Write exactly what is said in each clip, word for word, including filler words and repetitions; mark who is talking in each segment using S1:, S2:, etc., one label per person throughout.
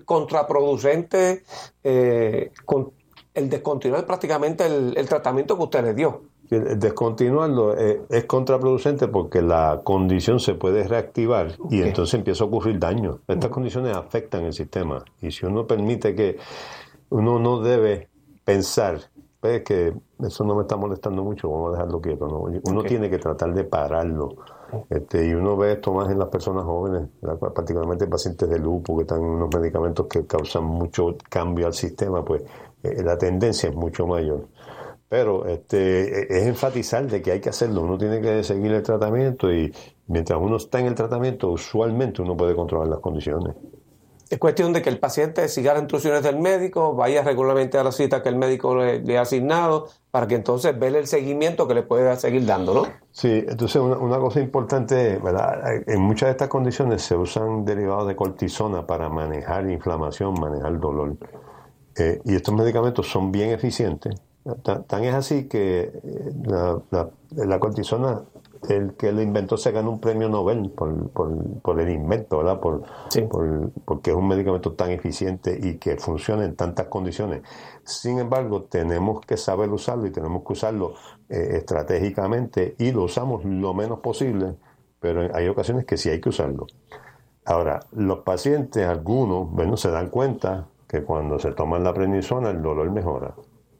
S1: contraproducente eh, con el descontinuar prácticamente el, el tratamiento que usted le dio.
S2: El descontinuarlo es, es contraproducente porque la condición se puede reactivar y okay. entonces empieza a ocurrir daño. Estas condiciones afectan el sistema y si uno permite que uno no debe pensar, pues que eso no me está molestando mucho, vamos a dejarlo quieto, ¿no? Uno okay. tiene que tratar de pararlo. Este, y uno ve esto más en las personas jóvenes, ¿verdad? Particularmente pacientes de lupus que están en unos medicamentos que causan mucho cambio al sistema, pues eh, la tendencia es mucho mayor. Pero este es enfatizar de que hay que hacerlo, uno tiene que seguir el tratamiento y mientras uno está en el tratamiento, usualmente uno puede controlar las condiciones.
S1: Es cuestión de que el paciente siga las instrucciones del médico, vaya regularmente a la cita que el médico le, le ha asignado, para que entonces vea el seguimiento que le pueda seguir dando, ¿no?
S2: Sí, entonces una, una cosa importante, ¿verdad? En muchas de estas condiciones se usan derivados de cortisona para manejar inflamación, manejar dolor. Eh, y estos medicamentos son bien eficientes. Tan, tan es así que la, la, la cortisona, el que lo inventó se ganó un premio Nobel por, por, por el invento, ¿verdad? Por, sí. por, porque es un medicamento tan eficiente y que funciona en tantas condiciones. Sin embargo, tenemos que saber usarlo y tenemos que usarlo eh, estratégicamente y lo usamos lo menos posible, pero hay ocasiones que sí hay que usarlo. Ahora, los pacientes, algunos, bueno, se dan cuenta que cuando se toman la prednisona el dolor mejora.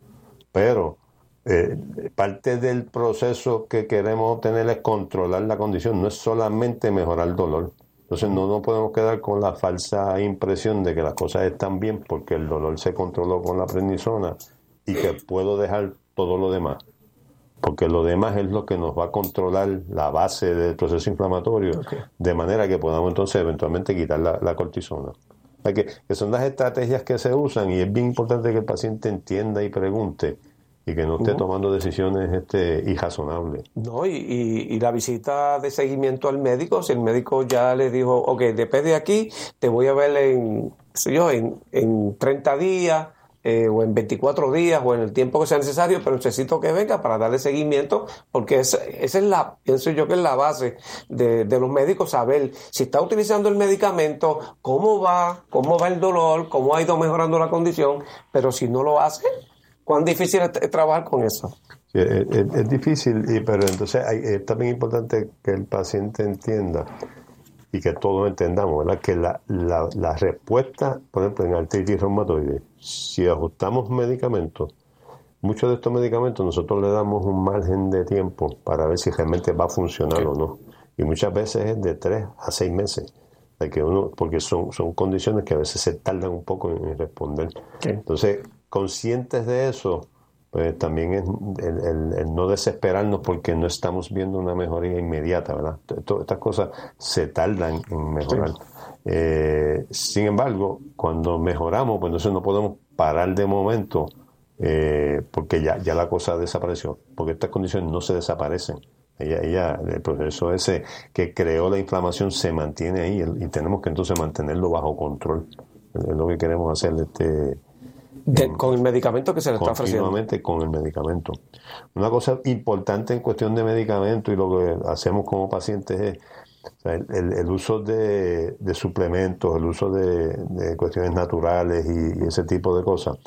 S2: Pero eh, parte del proceso que queremos obtener es controlar la condición, no es solamente mejorar el dolor. Entonces no nos podemos quedar con la falsa impresión de que las cosas están bien porque el dolor se controló con la prednisona y que puedo dejar todo lo demás. Porque lo demás es lo que nos va a controlar la base del proceso inflamatorio, okay. de manera que podamos entonces eventualmente quitar la, la cortisona. O sea que, que son las estrategias que se usan y es bien importante que el paciente entienda y pregunte y que no esté uh-huh. tomando decisiones este, irrazonables.
S1: No, y, y, y la visita de seguimiento al médico, si el médico ya le dijo, ok, después de aquí te voy a ver en, qué sé yo, en, en treinta días, eh, o en veinticuatro días, o en el tiempo que sea necesario, pero necesito que venga para darle seguimiento, porque esa, esa es la, pienso yo que es la base de, de los médicos, saber si está utilizando el medicamento, cómo va, cómo va el dolor, cómo ha ido mejorando la condición, pero si no lo hace, ¿cuán difícil es, es trabajar con eso?
S2: Sí, es, es, es difícil, y, pero entonces hay, es también importante que el paciente entienda y que todos entendamos, ¿verdad? Que la, la, la respuesta, por ejemplo, en artritis reumatoide, si ajustamos medicamentos, muchos de estos medicamentos nosotros le damos un margen de tiempo para ver si realmente va a funcionar okay. o no. Y muchas veces es de tres a seis meses. De que uno, porque son, son condiciones que a veces se tardan un poco en responder. Okay. Entonces, conscientes de eso, pues también es el, el, el no desesperarnos porque no estamos viendo una mejoría inmediata, ¿verdad? Todas estas cosas se tardan en mejorar. Sí. Eh, sin embargo, cuando mejoramos, pues entonces no podemos parar de momento eh, porque ya, ya la cosa desapareció, porque estas condiciones no se desaparecen. Ella, ella, el proceso ese que creó la inflamación se mantiene ahí y tenemos que entonces mantenerlo bajo control. Es lo que queremos hacer este
S1: De, con el medicamento que se le está ofreciendo.
S2: Continuamente con el medicamento. Una cosa importante en cuestión de medicamento y lo que hacemos como pacientes es o sea, el, el, el uso de, de suplementos, el uso de, de cuestiones naturales y, y ese tipo de cosas.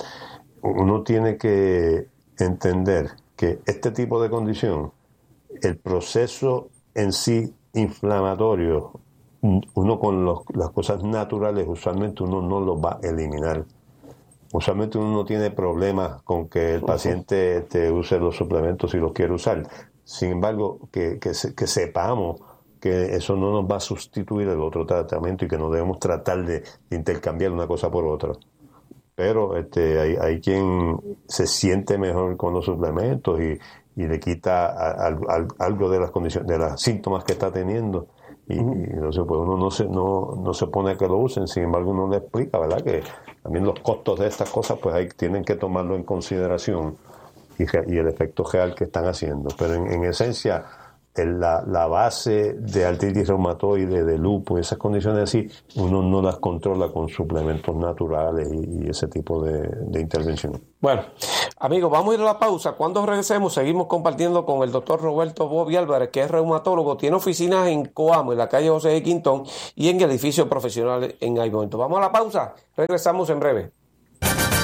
S2: Uno tiene que entender que este tipo de condición, el proceso en sí inflamatorio, uno con los, las cosas naturales usualmente uno no los va a eliminar. Usualmente uno no tiene problemas con que el paciente te use los suplementos si los quiere usar. Sin embargo, que, que, que sepamos que eso no nos va a sustituir el otro tratamiento y que no debemos tratar de, de intercambiar una cosa por otra. Pero este, hay, hay quien se siente mejor con los suplementos y, y le quita a, a, a, algo de las condiciones, de los síntomas que está teniendo. Y, y entonces pues uno no se, no, no se pone a que lo usen, sin embargo uno le explica, ¿verdad? Que también los costos de estas cosas pues ahí tienen que tomarlo en consideración y, y el efecto real que están haciendo. Pero en, en esencia el, la, la base de artritis reumatoide, de lupus, esas condiciones así, uno no las controla con suplementos naturales y, y ese tipo de, de intervención.
S1: Bueno, amigos, vamos a ir a la pausa. Cuando regresemos, seguimos compartiendo con el doctor Roberto Bobby Álvarez, que es reumatólogo, tiene oficinas en Coamo, en la calle José de Quintón, y en el edificio profesional en Aibonto. Vamos a la pausa, regresamos en breve.